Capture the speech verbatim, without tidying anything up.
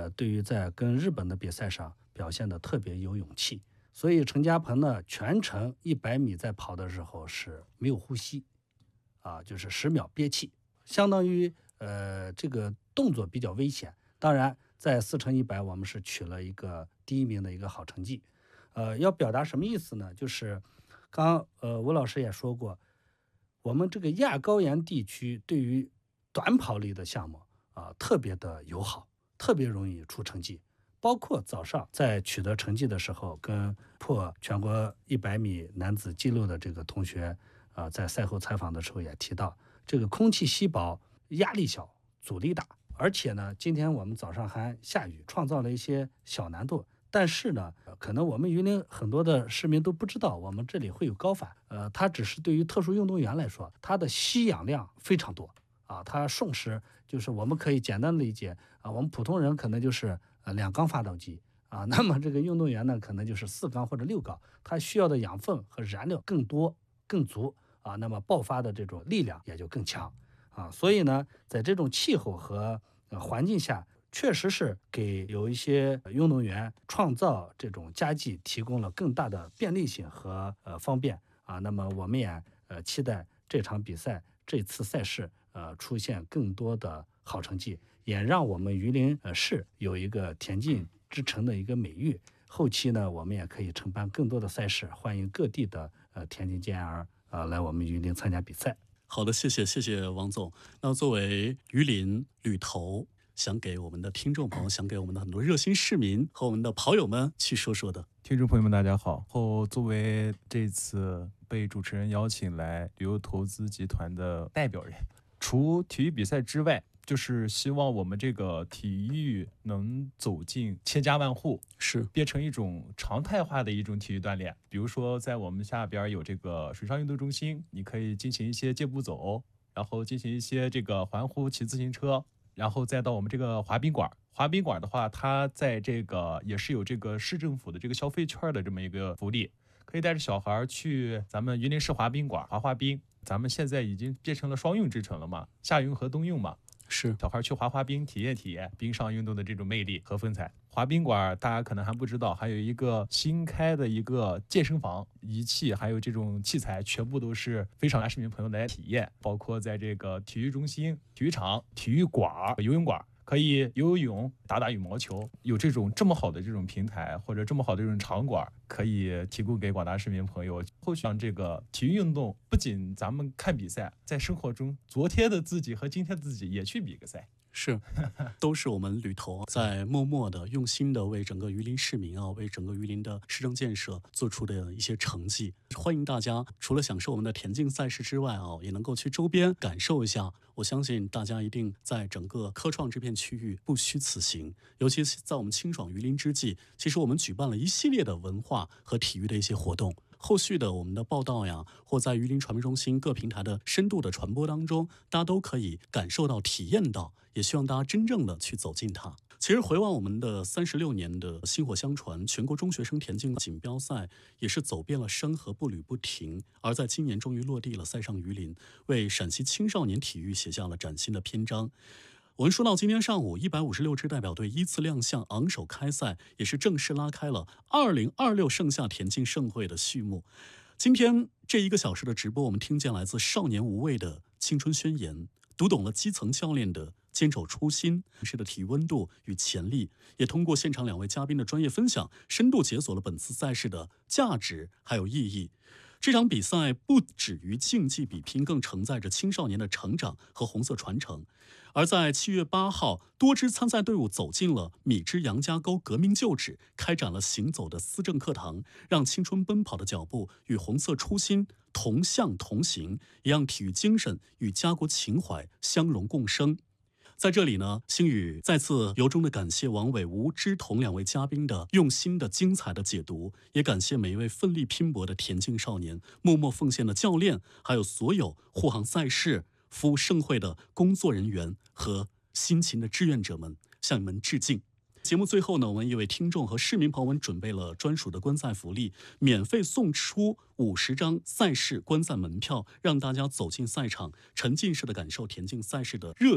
呃，对于在跟日本的比赛上表现得特别有勇气。所以陈嘉鹏呢，全程一百米在跑的时候是没有呼吸，啊，就是十秒憋气，相当于呃这个动作比较危险。当然，在四乘一百我们是取了一个第一名的一个好成绩。呃，要表达什么意思呢？就是刚刚呃吴老师也说过，我们这个亚高原地区对于短跑类的项目啊特别的友好，特别容易出成绩。包括早上在取得成绩的时候，跟破全国一百米男子纪录的这个同学啊、呃，在赛后采访的时候也提到，这个空气稀薄，压力小，阻力大，而且呢，今天我们早上还下雨，创造了一些小难度。但是呢，可能我们榆林很多的市民都不知道，我们这里会有高反。呃，它只是对于特殊运动员来说，它的吸氧量非常多啊，它瞬时就是我们可以简单的理解啊，我们普通人可能就是呃两缸发动机啊，那么这个运动员呢，可能就是四缸或者六缸，它需要的养分和燃料更多更足啊，那么爆发的这种力量也就更强啊。所以呢，在这种气候和呃环境下，确实是给有一些运动员创造这种佳绩提供了更大的便利性和呃方便啊。那么我们也呃期待这场比赛这次赛事呃出现更多的好成绩，也让我们榆林呃市有一个田径之城的一个美誉。后期呢，我们也可以承办更多的赛事，欢迎各地的呃田径健儿呃来我们榆林参加比赛。 好的，谢谢谢谢王总。那作为榆林旅投，想给我们的听众朋友，想给我们的很多热心市民和我们的跑友们去说说的。 听众朋友们大家好，后作为这次被主持人邀请来旅游投资集团的代表人，除体育比赛之外，就是希望我们这个体育能走进千家万户， 是变成一种常态化的一种体育锻炼。比如说在我们下边有这个水上运动中心，你可以进行一些健步走，然后进行一些这个环湖骑自行车，然后再到我们这个滑冰馆。滑冰馆的话，它在这个也是有这个市政府的这个消费券的这么一个福利，可以带着小孩去咱们榆林市滑冰馆滑滑冰。咱们现在已经变成了双用之城了嘛，夏用和冬用嘛， 是小孩去滑滑冰，体验体验冰上运动的这种魅力和风采。滑冰馆大家可能还不知道，还有一个新开的一个健身房，仪器还有这种器材全部都是非常让市民朋友来体验，包括在这个体育中心、体育场、体育馆、游泳馆，可以游游泳、打打羽毛球。有这种这么好的这种平台或者这么好的这种场馆，可以提供给广大市民朋友。后续让这个体育运动不仅咱们看比赛，在生活中昨天的自己和今天的自己也去比个赛。 是，都是我们旅投在默默的、用心的为整个榆林市民啊，为整个榆林的市政建设做出的一些成绩。欢迎大家除了享受我们的田径赛事之外啊，也能够去周边感受一下。我相信大家一定在整个科创这片区域不虚此行。尤其是在我们清爽榆林之际，其实我们举办了一系列的文化和体育的一些活动。后续的我们的报道呀，或在榆林传媒中心各平台的深度的传播当中，大家都可以感受到、体验到，也希望大家真正的去走进它。其实回望我们的三十六年的薪火相传，全国中学生田径锦标赛也是走遍了山河不履不停，而在今年终于落地了，赛上榆林，为陕西青少年体育写下了崭新的篇章。我们说到今天上午，一百五十六支代表队依次亮相，昂首开赛，也是正式拉开了二零二六盛夏田径盛会的序幕。今天这一个小时的直播，我们听见来自少年无畏的青春宣言，读懂了基层教练的坚守初心，是的体育温度与潜力，也通过现场两位嘉宾的专业分享，深度解锁了本次赛事的价值还有意义。这场比赛不止于竞技比拼，更承载着青少年的成长和红色传承。而在七月八号，多支参赛队伍走进了米脂杨家沟革命旧址，开展了行走的思政课堂，让青春奔跑的脚步与红色初心同向同行，也让体育精神与家国情怀相融共生。在这里呢，星宇再次由衷的感谢王伟、吴之彤两位嘉宾的用心的精彩的解读，也感谢每一位奋力拼搏的田径少年、默默奉献的教练，还有所有护航赛事、服务盛会的工作人员和辛勤的志愿者们，向你们致敬。节目最后呢，我们也为听众和市民朋友们准备了专属的观赛福利，免费送出五十张赛事观赛门票，让大家走进赛场，沉浸式的感受田径赛事的热